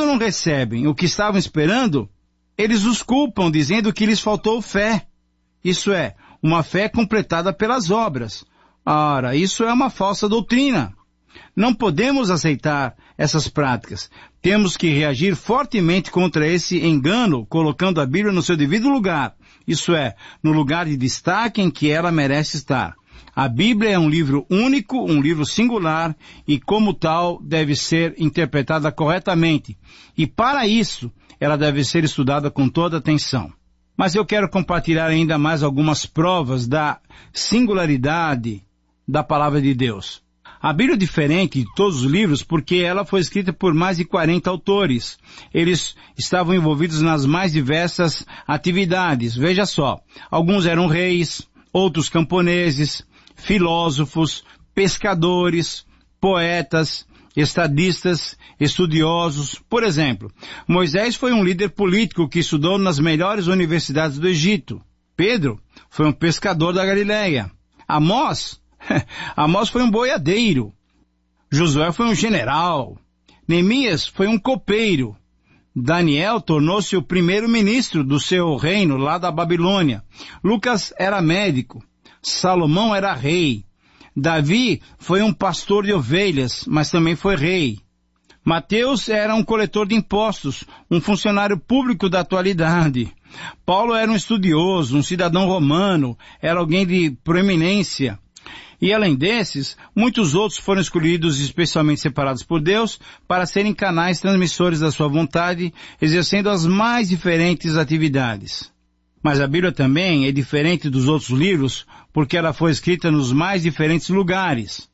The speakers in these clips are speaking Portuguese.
quando não recebem o que estavam esperando, eles os culpam, dizendo que lhes faltou fé. Isso é, uma fé completada pelas obras. Ora, isso é uma falsa doutrina. Não podemos aceitar essas práticas. Temos que reagir fortemente contra esse engano, colocando a Bíblia no seu devido lugar. Isso é, no lugar de destaque em que ela merece estar. A Bíblia é um livro único, um livro singular, e como tal deve ser interpretada corretamente. E para isso, ela deve ser estudada com toda atenção. Mas eu quero compartilhar ainda mais algumas provas da singularidade da Palavra de Deus. A Bíblia é diferente de todos os livros porque ela foi escrita por mais de 40 autores. Eles estavam envolvidos nas mais diversas atividades. Veja só, alguns eram reis, outros camponeses, filósofos, pescadores, poetas, estadistas, estudiosos. Por exemplo, Moisés foi um líder político que estudou nas melhores universidades do Egito. Pedro foi um pescador da Galileia. Amós foi um boiadeiro. Josué foi um general. Neemias foi um copeiro. Daniel tornou-se o primeiro-ministro do seu reino lá da Babilônia. Lucas era médico. Salomão era rei. Davi foi um pastor de ovelhas, mas também foi rei. Mateus era um coletor de impostos, um funcionário público da atualidade. Paulo era um estudioso, um cidadão romano, era alguém de proeminência. E além desses, muitos outros foram escolhidos e especialmente separados por Deus para serem canais transmissores da sua vontade, exercendo as mais diferentes atividades. Mas a Bíblia também é diferente dos outros livros porque ela foi escrita nos mais diferentes lugares.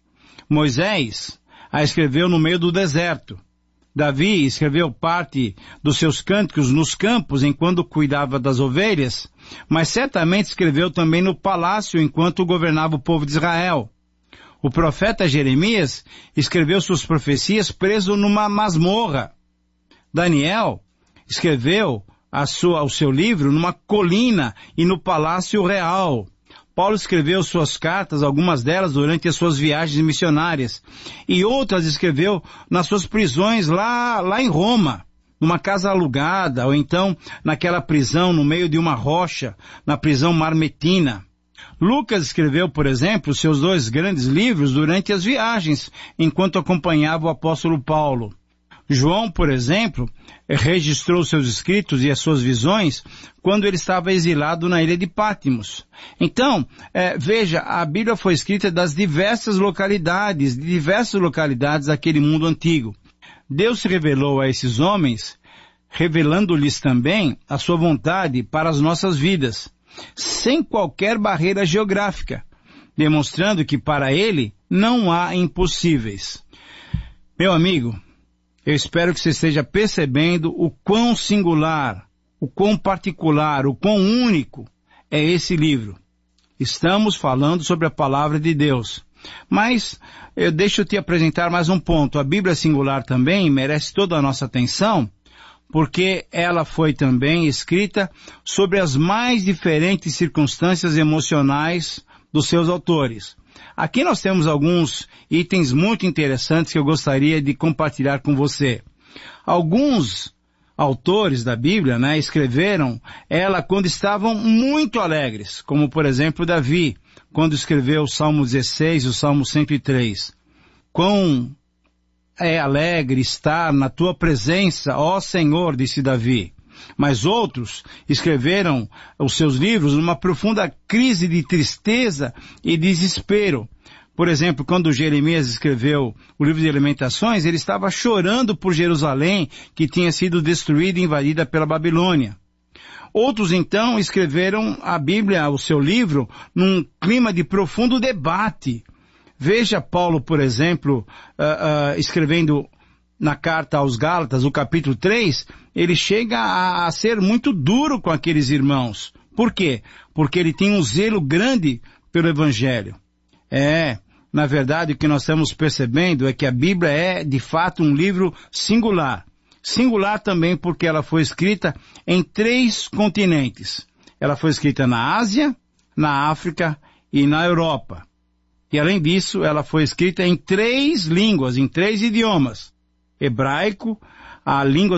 Moisés a escreveu no meio do deserto. Davi escreveu parte dos seus cânticos nos campos enquanto cuidava das ovelhas, mas certamente escreveu também no palácio enquanto governava o povo de Israel. O profeta Jeremias escreveu suas profecias preso numa masmorra. Daniel escreveu o seu livro numa colina e no palácio real. Paulo escreveu suas cartas, algumas delas durante as suas viagens missionárias, e outras escreveu nas suas prisões lá em Roma, numa casa alugada, ou então naquela prisão no meio de uma rocha, na prisão Marmetina. Lucas escreveu, por exemplo, seus 2 grandes livros durante as viagens, enquanto acompanhava o apóstolo Paulo. João, por exemplo, registrou seus escritos e as suas visões quando ele estava exilado na ilha de Patmos. Então, veja, a Bíblia foi escrita de diversas localidades daquele mundo antigo. Deus se revelou a esses homens, revelando-lhes também a sua vontade para as nossas vidas, sem qualquer barreira geográfica, demonstrando que para Ele não há impossíveis. Meu amigo, eu espero que você esteja percebendo o quão singular, o quão particular, o quão único é esse livro. Estamos falando sobre a palavra de Deus. Mas deixa eu te apresentar mais um ponto. A Bíblia singular também merece toda a nossa atenção, porque ela foi também escrita sobre as mais diferentes circunstâncias emocionais dos seus autores. Aqui nós temos alguns itens muito interessantes que eu gostaria de compartilhar com você. Alguns autores da Bíblia, escreveram ela quando estavam muito alegres, como por exemplo Davi, quando escreveu o Salmo 16 e o Salmo 103. Quão é alegre estar na tua presença, ó Senhor, disse Davi. Mas outros escreveram os seus livros numa profunda crise de tristeza e desespero. Por exemplo, quando Jeremias escreveu o livro de Lamentações, ele estava chorando por Jerusalém, que tinha sido destruída e invadida pela Babilônia. Outros, então, escreveram a Bíblia, o seu livro, num clima de profundo debate. Veja Paulo, por exemplo, escrevendo na carta aos Gálatas, o capítulo 3, ele chega a ser muito duro com aqueles irmãos. Por quê? Porque ele tem um zelo grande pelo Evangelho. Na verdade, o que nós estamos percebendo é que a Bíblia é, de fato, um livro singular. Singular também porque ela foi escrita em 3 continentes. Ela foi escrita na Ásia, na África e na Europa. E além disso, ela foi escrita em 3 línguas, em 3 idiomas. Hebraico, a língua